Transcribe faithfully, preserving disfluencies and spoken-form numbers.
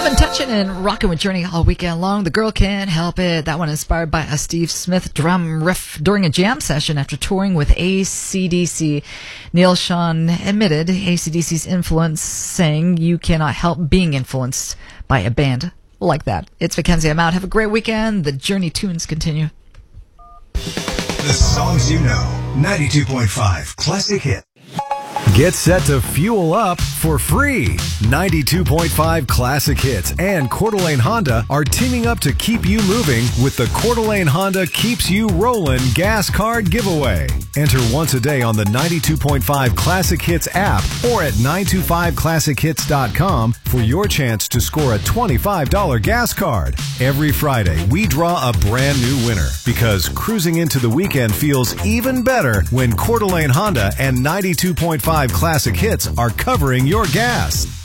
been touching and rocking with Journey all weekend long. The Girl Can't Help It. That one inspired by a Steve Smith drum riff during a jam session after touring with A C D C. Neil Schon admitted A C D C's influence, saying you cannot help being influenced by a band like that. It's Mackenzie. I'm out. Have a great weekend. The Journey tunes continue. The songs you know. ninety-two point five Classic Hit. Get set to fuel up for free. ninety-two point five Classic Hits and Coeur d'Alene Honda are teaming up to keep you moving with the Coeur d'Alene Honda Keeps You Rollin' gas card giveaway. Enter once a day on the ninety-two point five Classic Hits app or at nine two five classic hits dot com for your chance to score a twenty-five dollars gas card. Every Friday, we draw a brand new winner because cruising into the weekend feels even better when Coeur d'Alene Honda and ninety-two point five Classic Hits are covering your gas.